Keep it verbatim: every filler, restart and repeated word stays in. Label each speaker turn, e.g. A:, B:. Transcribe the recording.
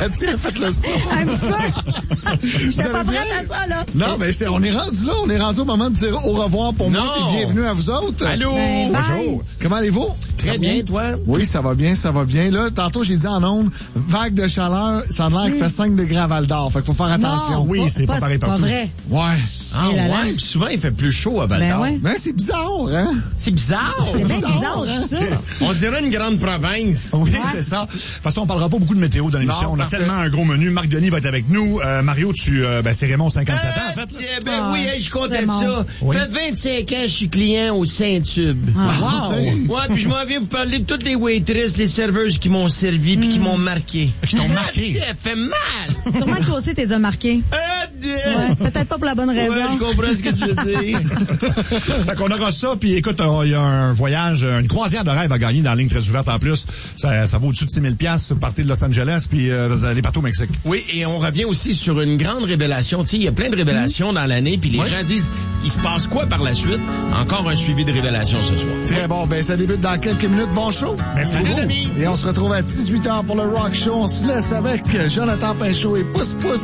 A: Cathy a fait le son.
B: Un petit peu. J'étais pas prête à ça, là.
A: Non, mais c'est, on est rendu là. On est rendu au moment de dire au revoir pour
C: non.
A: moi et bienvenue à vous autres.
C: Allô.
B: Ben,
A: bonjour. Comment allez-vous?
C: Très bien, toi?
A: Oui, ça va bien, ça va bien. Là, tantôt, j'ai dit en ondes, vague de chaleur, ça a l'air qu'il fait cinq degrés à Val-d'Or. Fait qu'il faut faire attention.
B: Non,
D: Oui, c'est pas, pas pareil
B: pas
D: partout.
B: vrai.
A: Ouais.
C: Ah
B: Et là, là.
C: ouais, puis souvent il fait plus chaud à Val-d'Or.
B: Ben ouais.
A: Mais c'est bizarre, hein?
C: C'est bizarre.
B: C'est bien
A: bizarre,
B: bizarre,
A: hein?
B: ça.
C: On dirait une grande province.
D: Oui,
B: Ouais.
D: c'est ça. De toute façon, on parlera pas beaucoup de météo dans l'émission.
A: Non,
D: On a
A: parfait.
D: tellement un gros menu. Marc Denis va être avec nous. Euh, Mario, tu, euh, ben, c'est Raymond, cinquante-sept ans, en fait. Là.
C: Eh ben
B: Ah,
C: oui, hey, je comptais
B: Raymond.
C: ça.
D: Oui.
C: Fait vingt-cinq ans, je suis client au Saint-Tube.
B: Ah,
A: wow.
C: Ouais, puis je m'en viens vous parler de toutes les waitresses, les serveuses qui m'ont servi puis qui m'ont marqué.
D: Qui t'ont marqué.
C: Ça fait mal.
B: Sûrement que toi aussi, t'es marqué.
C: Ah,
B: Ouais, peut-être pas pour la bonne raison.
C: Ouais, je comprends ce que tu veux dire.
D: Fait qu'on aura ça, puis écoute, il y a un voyage, une croisière de rêve à gagner dans la ligne très ouverte en plus. Ça, ça vaut au-dessus de six mille dollars, partez de Los Angeles, puis euh, vous allez partout au Mexique.
C: Oui, et on revient aussi sur une grande révélation. Tu sais, il y a plein de révélations dans l'année, puis les
D: Oui.
C: gens disent, il se passe quoi par la suite? Encore un suivi de révélations ce soir.
A: Très bon. Ben, ça débute dans quelques minutes. Bon show.
D: Merci
C: Salut,
D: beaucoup.
C: l'ami.
A: Et on se retrouve à dix-huit heures pour le Rock Show. On se laisse avec Jonathan Pinchot et Pousse Pousse.